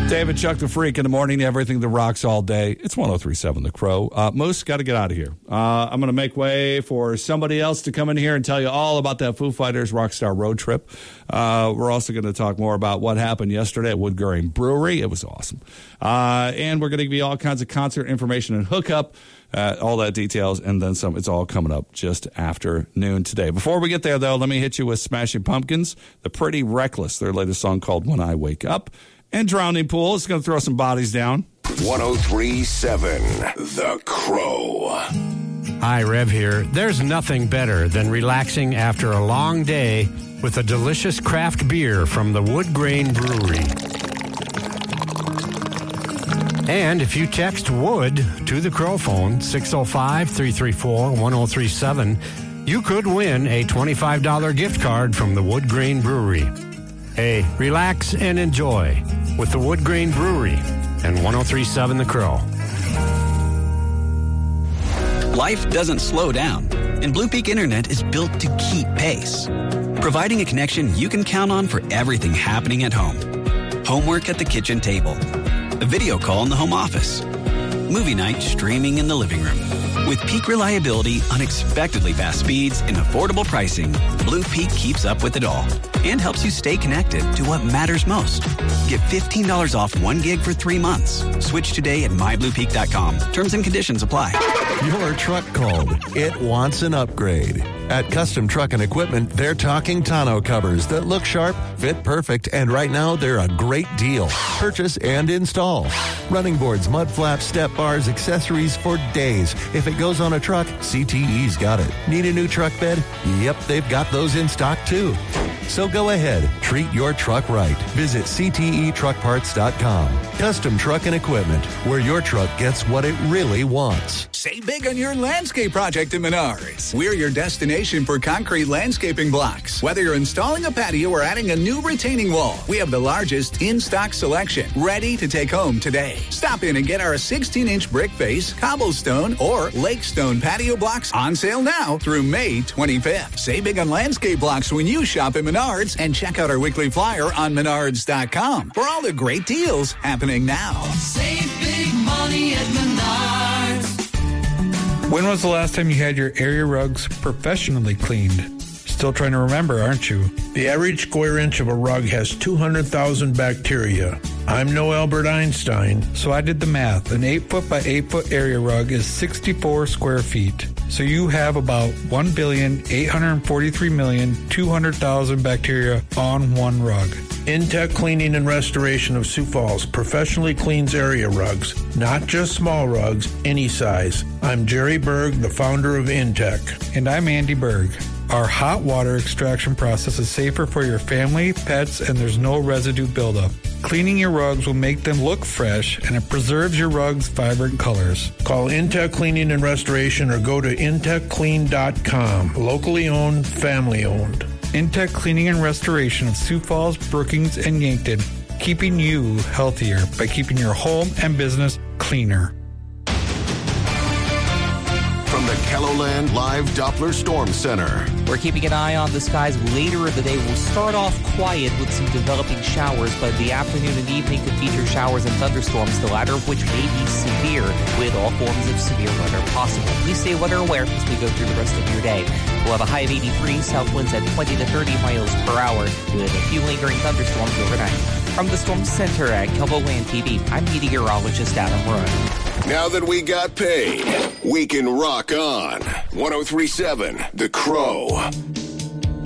David Chuck the Freak in the morning, everything that rocks all day. It's 103.7 The Crow. Moose, got to get out of here. I'm going to make way for somebody else to come in here and tell you all about that Foo Fighters Rockstar road trip. We're also going to talk more about what happened yesterday at Wood Grain Brewery. It was awesome. And we're going to give you all kinds of concert information and hookup, all that details, and then some. It's all coming up just after noon today. Before we get there, though, let me hit you with Smashing Pumpkins, The Pretty Reckless, their latest song called When I Wake Up. And Drowning Pool is going to throw some bodies down. 103.7 The Crow. Hi, Rev here. There's nothing better than relaxing after a long day with a delicious craft beer from the Wood Grain Brewery. And if you text WOOD to the Crow phone, 605-334-1037, you could win a $25 gift card from the Wood Grain Brewery. Hey, relax and enjoy with the Wood Grain Brewery and 103.7 The Crow. Life doesn't slow down, and Blue Peak Internet is built to keep pace, providing a connection you can count on for everything happening at home. Homework at the kitchen table, a video call in the home office, movie night streaming in the living room. With peak reliability, unexpectedly fast speeds, and affordable pricing, Blue Peak keeps up with it all and helps you stay connected to what matters most. Get $15 off 1 gig for 3 months. Switch today at mybluepeak.com. Terms and conditions apply. Your truck called. It wants an upgrade. At Custom Truck and Equipment, they're talking tonneau covers that look sharp, fit perfect, and right now they're a great deal. Purchase and install. Running boards, mud flaps, step bars, accessories for days. If it goes on a truck, CTE's got it. Need a new truck bed? Yep, they've got those in stock too. So go ahead, treat your truck right. Visit CTETruckParts.com. Custom Truck and Equipment, where your truck gets what it really wants. Save big on your landscape project at Menards. We're your destination for concrete landscaping blocks. Whether you're installing a patio or adding a new retaining wall, we have the largest in-stock selection, ready to take home today. Stop in and get our 16-inch brick face, cobblestone, or lake stone patio blocks on sale now through May 25th. Save big on landscape blocks when you shop at Menards, and check out our weekly flyer on Menards.com for all the great deals happening now. Save big money at Menards. When was the last time you had your area rugs professionally cleaned? Still trying to remember, aren't you? The average square inch of a rug has 200,000 bacteria. I'm no Albert Einstein. So I did the math. An 8-foot by 8-foot area rug is 64 square feet. So you have about 1,843,200,000 bacteria on one rug. Intech Cleaning and Restoration of Sioux Falls professionally cleans area rugs, not just small rugs, any size. I'm Jerry Berg, the founder of Intech. And I'm Andy Berg. Our hot water extraction process is safer for your family, pets, and there's no residue buildup. Cleaning your rugs will make them look fresh, and it preserves your rugs' vibrant colors. Call Intech Cleaning and Restoration or go to intechclean.com. Locally owned, family owned. Intech Cleaning and Restoration of Sioux Falls, Brookings, and Yankton, keeping you healthier by keeping your home and business cleaner. From the KELOLAND Live Doppler Storm Center. We're keeping an eye on the skies later in the day. We'll start off quiet with some developing showers, but the afternoon and evening could feature showers and thunderstorms, the latter of which may be severe, with all forms of severe weather possible. Please stay weather aware as we go through the rest of your day. We'll have a high of 83, south winds at 20 to 30 miles per hour, with a few lingering thunderstorms overnight. From the Storm Center at KELOLAND TV, I'm meteorologist Adam Run. Now that we got paid, we can rock on. 103.7 The Crow.